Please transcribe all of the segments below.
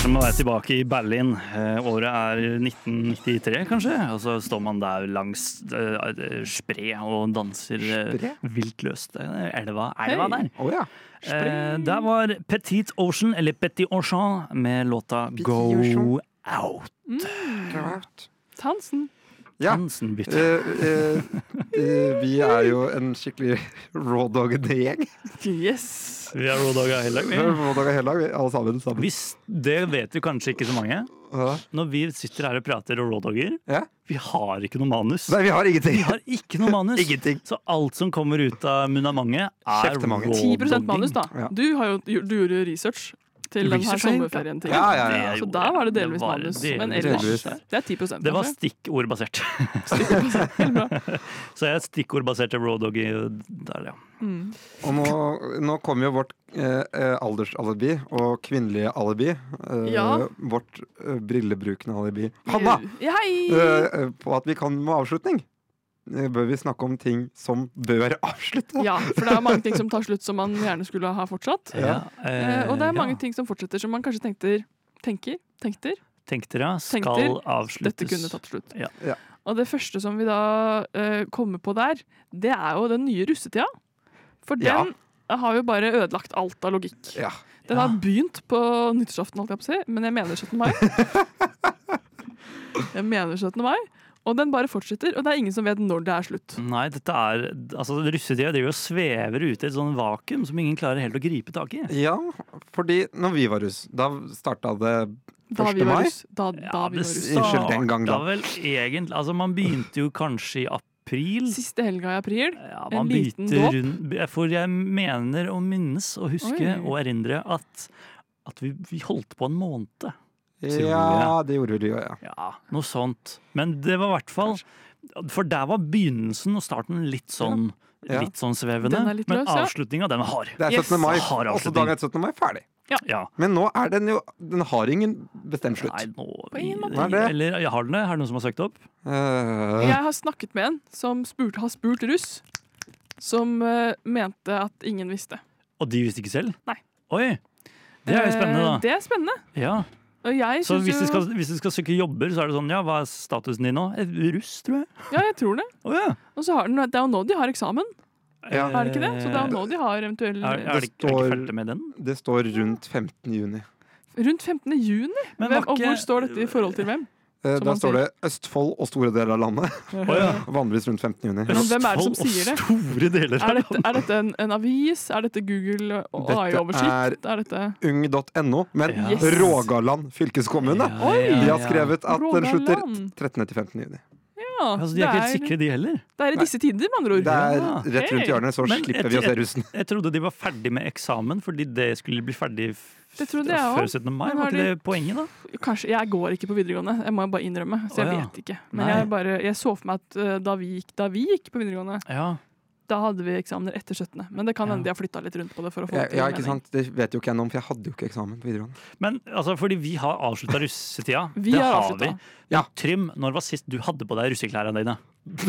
som å være tilbake i Berlin. Året er 1993, kanskje. Og så står man der langs Spree og danser vilt løst. Elva der. Oh, ja. Der var Petit Ocean, eller Petit Ocean, med låta Go Out. Go Out. Hansen. Ja, vi er jo en skikkelig raw-dog-gjeng. Yes. Vi er raw-dogga hele dag. Raw-dogga hele dag, alle sammen. Det vet jo kanskje ikke så mange. Når vi sitter her og prater og raw-dogger, vi har ikke noe manus. Nei, vi har ingenting. Vi har ikke noe manus. Ingenting. Så alt som kommer ut av munnen av mange, er raw-dogging. 10% manus, da. Ja. Du gjorde research til den her sommerferien til. Ja. Så da var det delvis manus. Men ellers, det er 10%. Det var stikkordbasert. Helt bra. Så jeg er stikkordbasert raw-doggy der, ja. Og nå kommer jo vårt aldersalibi og kvinnelige alibi. Vårt brillebrukende alibi. Hanna! Hei! På at vi kan med avslutning. Bør vi snakke om ting som bør avslutte? Ja, for det er mange ting som tar slutt som man gjerne skulle ha fortsatt. Og det er mange ting som fortsetter som man kanskje tenkte, skal avsluttes. Dette kunne tatt slutt. Ja. Og det første som vi da kommer på der, det er jo den nye russetida. For den har jo bare ødelagt alt av logikk. Ja. Den har begynt på nyttårsaften, alt jeg på å si, men jeg mener 17. mai. Og den bare fortsetter, og det er ingen som vet når det er slutt. Nei, russetida driver og svever ute i et sånn vakuum som ingen klarer helt å gripe tak i. Ja, fordi når vi var russ, da startet det 1. mai. Da vi var russ. Unnskyld, den gang da. Vel egentlig, man begynte jo kanskje i april. Siste helga i april. Ja, en liten dåp. For jeg mener å minnes og huske og erindre at vi holdt på en måned. Ja, det gjorde vi jo, ja. Noe sånt. Men det var i hvert fall, for der var begynnelsen og starten litt sånn svevende, men avslutningen, den var hard. Det er 17. mai, også dagen etter 17. mai, ferdig. Ja. Men nå er den har ingen bestemt slutt. Nei, på ingen måte. Eller har den det? Er det noen som har søkt opp? Jeg har snakket med en som har spurt russ, som mente at ingen visste. Og de visste ikke selv? Nei. Oi, det er jo spennende da. Det er spennende. Ja. Så hvis du skal søke jobber, så er det sånn, hva er statusen din nå? Russ, tror jeg. Ja, jeg tror det. Og så det er jo nå de har eksamen. Ja. Er det ikke det? Så det er jo nå de har eventuelt... Er de ikke ferdig med den? Det står rundt 15. juni. Rundt 15. juni? Og hvor står dette i forhold til hvem? Da står det Østfold og store deler av landet. Vanligvis rundt 15. juni. Men hvem er det som sier det? Store deler av landet. Er dette en avis? Er dette Google og AI-oversikt? Dette er ung.no, men Rogaland fylkeskommune. De har skrevet at den slutter 13. til 15. juni. Ja, de er ikke helt sikre, de heller. Det er i disse tider, med andre ord. Det er rett rundt hjørnet, så slipper vi å se russen. Jeg trodde de var ferdig med eksamen, fordi det skulle bli ferdig før 17. mai. Var ikke det poenget, da? Kanskje. Jeg går ikke på videregående, jeg må bare innrømme, så jeg vet ikke. Men jeg så for meg at da vi gikk på videregående, da hadde vi eksamener etter 17. Men det kan hende de har flyttet litt rundt på det for å få til ikke sant? Det vet jo ikke jeg noe om, for jeg hadde jo ikke eksamen på videregående. Men fordi vi har avsluttet russetida. Vi har avsluttet. Ja. Trym, når var sist du hadde på deg russeklærene dine?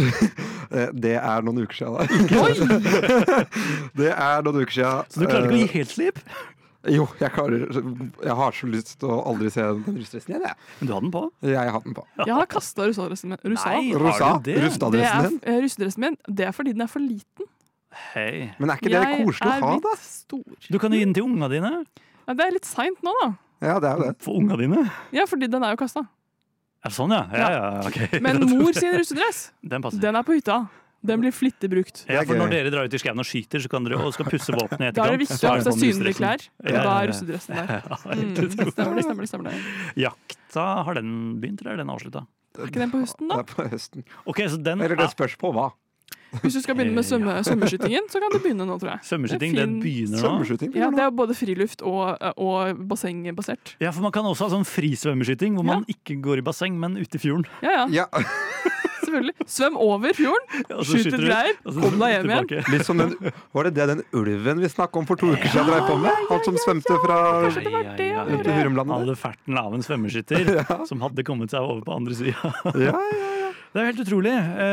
Det er noen uker siden. Det er noen uker siden. Så du klarer ikke å gi helt slipp? Jo, jeg har så lyst til å aldri se den russdressen igjen. Men du hadde den på? Jeg hadde den på. Jeg har kastet russadressen min. Russadressen din? Russadressen min, det er fordi den er for liten. Hei. Men er ikke det koselig å ha, da? Stor. Du kan gi den til unga dine. Ja, det er litt sent nå, da. Ja, det er jo det. For unga dine? Ja, fordi den er jo kastet. Er det sånn, ja, ok. Men mor sin russedress, den er på hytta. Den blir flittig brukt. Ja, for når dere drar ut i skauen og skyter, så kan dere skal pusse våpenet i etterkant. Da er det viktig å ha seg synlige klær, og da er russedressen der. Stemmer det. Jakta, har den begynt, eller er den avsluttet? Er ikke den på høsten, da? Det er på høsten. Okay, så den eller det spørs på hva? Hvis du skal begynne med svømmeskytingen, så kan du begynne nå, tror jeg. Svømmeskyting, den begynner nå? Ja, det er både friluft og bassengbasert. Ja, for man kan også ha sånn frisvømmeskyting, hvor man ikke går i basseng, men ute i fjorden. Ja. Selvfølgelig. Svøm over fjorden, skyt et reir, kom deg hjem igjen. Litt som var det den ulven vi snakket om for 2 uker siden? Han som svømte fra Hurumlandet? Hadde ferten av en svømmeskytter som hadde kommet seg over på andre siden. Ja. Det er helt utrolig.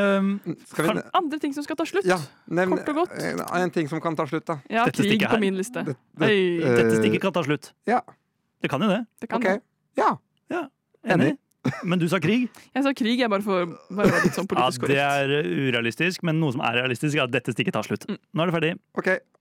Andre ting som skal ta slutt. Kort og godt. En ting som kan ta slutt, da. Ja, krig på min liste. Dette stikket kan ta slutt. Ja. Det kan jo det. Det kan det. Ja. Enig. Men du sa krig? Jeg sa krig, jeg bare for være litt sånn politisk korrekt. Det er urealistisk, men noe som er realistisk, er at dette stikket tar slutt. Nå er det ferdig. Ok.